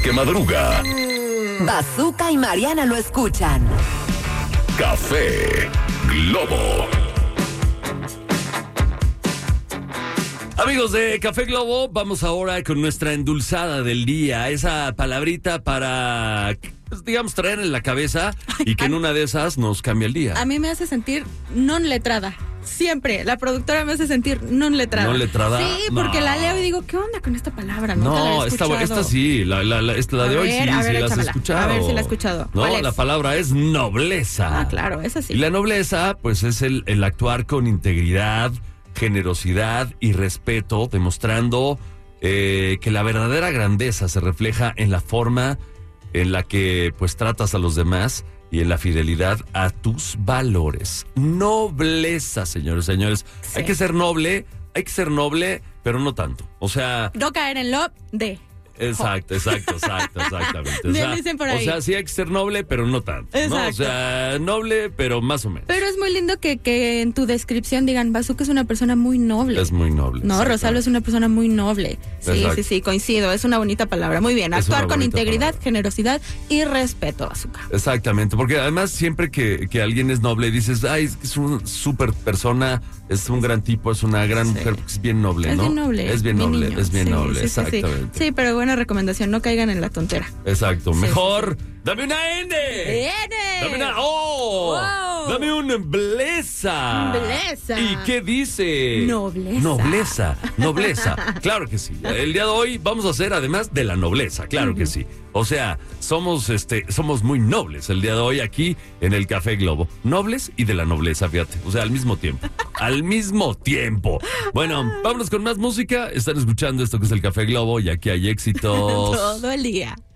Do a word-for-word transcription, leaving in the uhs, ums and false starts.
que madruga. Bazooka y Mariana lo escuchan. Café Globo. Amigos de Café Globo, vamos ahora con nuestra endulzada del día. Esa palabrita para, pues, digamos, traer en la cabeza y que en una de esas nos cambie el día. A mí me hace sentir non letrada. Siempre. La productora me hace sentir non letrada. ¿Non letrada? Sí, porque No. la leo y digo, ¿qué onda con esta palabra? Nunca la No, he esta, escuchado. esta sí, la, la, la, esta, la A de hoy ver, sí, a ver, sí la has échamela. escuchado. A ver si la he escuchado. No, ¿Cuál es? la palabra es nobleza. Ah, claro, esa sí. Y la nobleza, pues, es el, el actuar con integridad, generosidad y respeto, demostrando eh, que la verdadera grandeza se refleja en la forma en la que, pues, tratas a los demás y en la fidelidad a tus valores. Nobleza, señores, señores. Sí. Hay que ser noble, hay que ser noble, pero no tanto. O sea... No caer en lo de. Exacto, exacto, exacto, exactamente. O Bien sea, dicen por o ahí. sea, sí hay que ser noble, pero no tanto. ¿no? O Exacto. sea, noble, pero más o menos. Pero es muy lindo que, que en tu descripción digan, Bazooka es una persona muy noble. Es muy noble. No, exacto. Rosalba es una persona muy noble. Sí, Exacto. sí, sí, coincido. Es una bonita palabra. Muy bien. Es Actuar una con bonita integridad, palabra. generosidad y respeto, Bazooka. Exactamente, porque además siempre que, que alguien es noble dices, ay, es que es una super persona, es un gran tipo, es una gran Sí. mujer, porque es bien noble, Es ¿no? bien noble. Es bien mi noble, niño. es bien Sí, noble, sí, sí, sí. exactamente. Sí, pero buena recomendación. No caigan en la tontera. Exacto, Sí, mejor, dame una N. ¡N! Dame una O. Wow. Dame una bleza. Bleza. ¿Y qué dice? Nobleza. Nobleza, nobleza. Claro que sí. El día de hoy vamos a hacer además de la nobleza, claro que sí. O sea, somos este somos muy nobles el día de hoy aquí en el Café Globo. Nobles y de la nobleza, fíjate. O sea, al mismo tiempo. Al mismo tiempo. Bueno, vámonos con más música. Están escuchando esto que es el Café Globo y aquí hay éxitos. Todo el día.